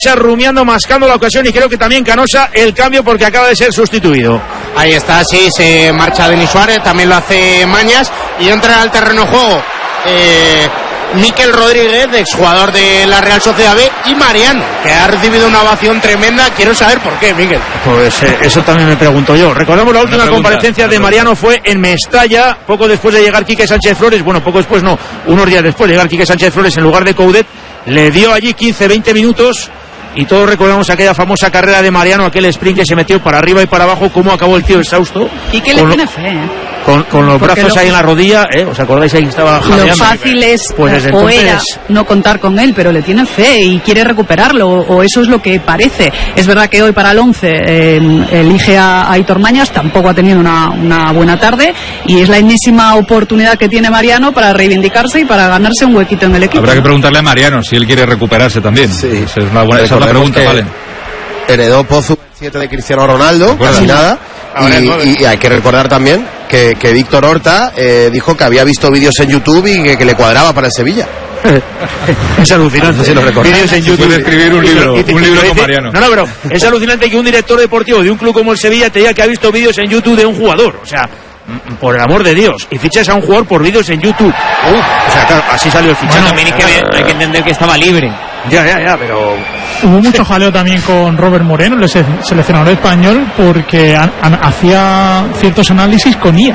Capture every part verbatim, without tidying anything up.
rumiando, mascando la ocasión, y creo que también Canosa el cambio porque acaba de ser sustituido. Ahí está, sí, se marcha Denis Suárez, también lo hace Mañas, y entra al terreno de juego eh, Mikel Rodríguez, exjugador de la Real Sociedad B, y Mariano, que ha recibido una ovación tremenda. Quiero saber por qué, Mikel. Pues eh, eso también me pregunto yo. Recordamos la última pregunta, comparecencia de Mariano fue en Mestalla, poco después de llegar Quique Sánchez Flores, bueno, poco después no, unos días después de llegar Quique Sánchez Flores en lugar de Coudet, le dio allí quince veinte minutos. Y todos recordamos aquella famosa carrera de Mariano, aquel sprint que se metió para arriba y para abajo, cómo acabó el tío exhausto. Y que le tiene fe, ¿eh? Con, con los Porque brazos lo, ahí en la rodilla, ¿eh? ¿Os acordáis ahí que estaba jadeando? Lo fácil es, pues desde o entonces... era no contar con él, pero le tiene fe y quiere recuperarlo, o eso es lo que parece. Es verdad que hoy para el once eh, elige a, a Aitor Mañas, tampoco ha tenido una, una buena tarde, y es la enésima oportunidad que tiene Mariano para reivindicarse y para ganarse un huequito en el equipo. Habrá que preguntarle a Mariano si él quiere recuperarse también. Sí. Esa es una buena esa es la pregunta, vale. Heredó Pozu siete de Cristiano Ronaldo, casi nada. Y, y hay que recordar también que, que Víctor Horta eh, dijo que había visto vídeos en YouTube y que, que le cuadraba para el Sevilla. Es alucinante, si lo vídeos en YouTube. Puede escribir un libro, y te, un libro con Mariano. No, no, pero es alucinante que un director deportivo de un club como el Sevilla te diga que ha visto vídeos en YouTube de un jugador. O sea, por el amor de Dios, y fichas a un jugador por vídeos en YouTube. Uf, o sea, claro, así salió el fichaje. Bueno, también hay que, hay que entender que estaba libre. Ya, ya, ya, pero... Hubo mucho jaleo también con Robert Moreno, el seleccionador español, porque an, an, hacía ciertos análisis con I A.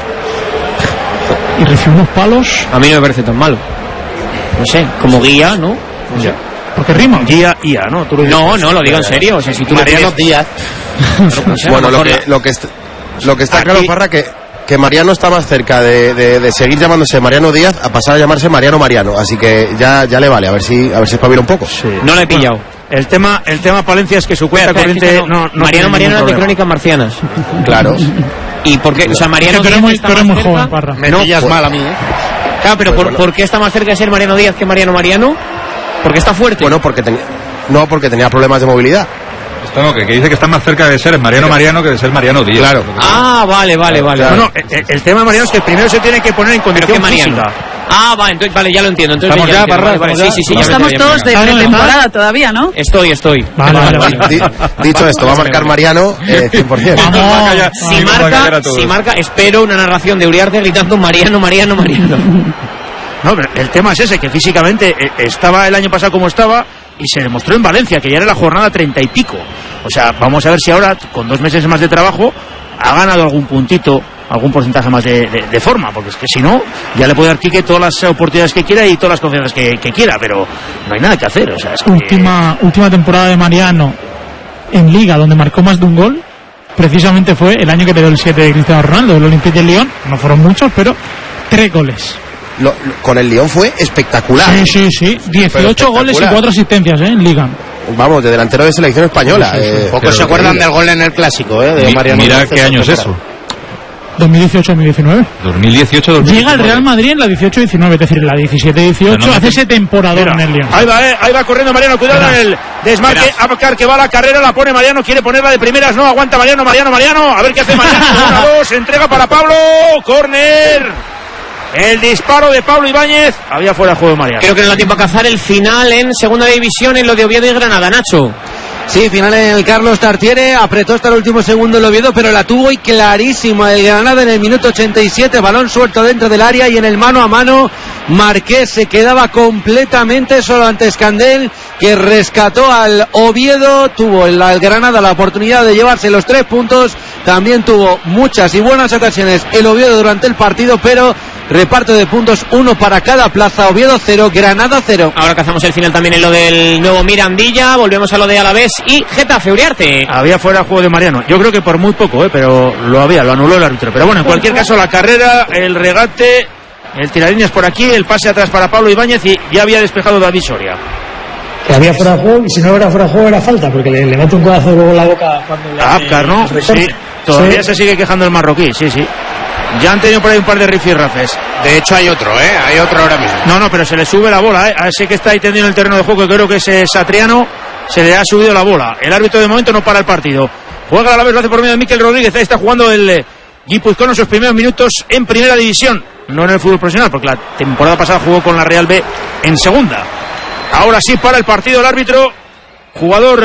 Y recibió unos palos... A mí no me parece tan malo. No sé, como guía, ¿no? No sé. Porque rima. Guía I A, ¿no? Tú lo no, no, lo digo en serio. O sea, si tú Mariano Díaz. No sé, bueno, lo que, lo que, est- lo que está Aquí... claro, Parra, que... que Mariano está más cerca de, de, de seguir llamándose Mariano Díaz a pasar a llamarse Mariano Mariano, así que ya, ya le vale, a ver si a ver si espabila un poco. Sí. No le he pillado. Bueno, el tema el tema Palencia es que su cuenta Espera, corriente no, no, no Mariano Mariano es de Crónicas Marcianas. Claro. ¿Y por qué? O sea, Mariano Díaz muy, está más muy cerca. Joven, Parra. Me pillas no, mal a mí, ¿eh? Claro, pero pues, por, ¿por qué está más cerca de ser Mariano Díaz que Mariano Mariano? Porque está fuerte. Bueno, porque tenía no, porque tenía problemas de movilidad. No, que, que dice que está más cerca de ser Mariano Mariano que de ser Mariano Díaz. Claro. Ah, vale, vale, vale. Claro. No, no, el, el tema de Mariano es que primero se tiene que poner en condición física. Ah, vale, entonces, vale, ya lo entiendo. Entonces estamos ya, ya, Parra, vale, vale, sí, sí, sí, ya estamos ya todos de pretemporada todavía, ¿no? Estoy, estoy. Vale, vale, vale. D- dicho esto, va a marcar Mariano eh, cien por ciento. Vamos, si marca, si marca, espero una narración de Uriarte gritando Mariano, Mariano, Mariano. No, pero el tema es ese, que físicamente estaba el año pasado como estaba y se demostró en Valencia, que ya era la jornada treinta y pico. O sea, vamos a ver si ahora, con dos meses más de trabajo, ha ganado algún puntito, algún porcentaje más de, de, de forma, porque es que si no, ya le puede dar Quique todas las oportunidades que quiera y todas las confianzas que, que quiera, pero no hay nada que hacer. O sea, es que... última, última temporada de Mariano en Liga, donde marcó más de un gol, precisamente fue el año que le dio el siete de Cristiano Ronaldo, el Olympique de Lyon. No fueron muchos, pero tres goles. Lo, lo, con el Lyon fue espectacular. Sí, sí, sí. dieciocho goles y cuatro asistencias, ¿eh? En Liga. Vamos, de delantero de selección española. Sí, sí, sí. Eh, Pocos se acuerdan del gol en el clásico, ¿eh? De Mi, Mariano. Mira qué año es eso. dos mil dieciocho dos mil diecinueve. dos mil dieciocho dos mil diecinueve. Llega el Real Madrid en la dieciocho diecinueve, es decir, en la diecisiete dieciocho, no, no, hace ese temporador en el Lyon. Ahí va, eh, ahí va corriendo Mariano, cuidado en el desmarque. Abakar, que va a la carrera, la pone Mariano, quiere ponerla de primeras, no, aguanta Mariano, Mariano, Mariano. A ver qué hace Mariano. Una, dos, entrega para Pablo. Córner. El disparo de Pablo Ibáñez. Había fuera de juego de Mariano. Creo que no da tiempo a cazar el final en segunda división en lo de Oviedo y Granada, Nacho. Sí, final en el Carlos Tartiere, apretó hasta el último segundo el Oviedo, pero la tuvo y clarísima el Granada en el minuto ochenta y siete, balón suelto dentro del área y en el mano a mano Marqués se quedaba completamente solo ante Escandel, que rescató al Oviedo, tuvo el, el Granada la oportunidad de llevarse los tres puntos, también tuvo muchas y buenas ocasiones el Oviedo durante el partido, pero reparto de puntos, uno para cada plaza. Oviedo cero, Granada cero. Ahora cazamos el final también en lo del nuevo Mirandilla. Volvemos a lo de Alavés y Getafe. Uriarte. Había fuera juego de Mariano. Yo creo que por muy poco, ¿eh? Pero lo había, lo anuló el árbitro. Pero bueno, en cualquier caso, la carrera, el regate, el tiralíneas por aquí, el pase atrás para Pablo Ibáñez y ya había despejado David Soria. Que había fuera de juego y si no era fuera de juego era falta, porque le, le mete un codazo luego en la boca cuando le a Abkar, ¿no? Sí, todavía sí. Se sigue quejando el marroquí, sí, sí. Ya han tenido por ahí un par de rifirrafes. De hecho hay otro, ¿eh? Hay otro ahora mismo. No, no, pero se le sube la bola, ¿eh? A ese que está ahí tendido en el terreno de juego, que creo que es Satriano, se le ha subido la bola. El árbitro de momento no para el partido. Juega a la vez, lo hace por medio de Mikel Rodríguez. Ahí está jugando el eh, Guipuzcoano sus primeros minutos en primera división. No en el fútbol profesional, porque la temporada pasada jugó con la Real B en segunda. Ahora sí para el partido el árbitro. jugador